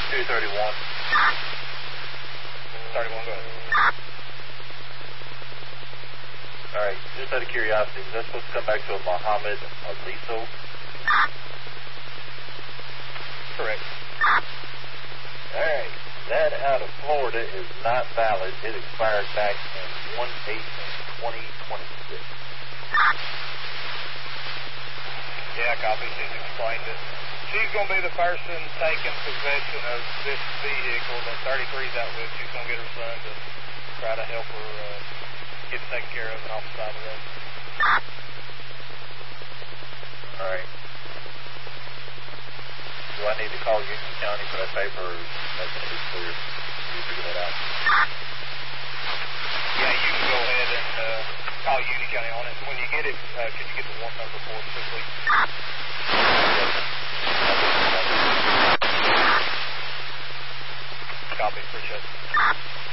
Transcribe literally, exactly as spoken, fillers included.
two thirty-one. thirty-one, go ahead. All right, just out of curiosity, is that supposed to come back to a Muhammad Aliso? Correct. All right, that out of Florida is not valid. It expired back in one eight twenty twenty-six. Yeah, copy. She's explained it. She's going to be the person taking possession of this vehicle that thirty-three's out with. She's going to get her son to try to help her uh, get taken care of and off the side of the road. All right. Do I need to call Union County for that paper, or is that going to be clear? Can you figure that out? Yeah, you can go ahead and uh, call Union County on it. When you get it, uh, can you get the warrant number for us quickly? Copy. Appreciate it.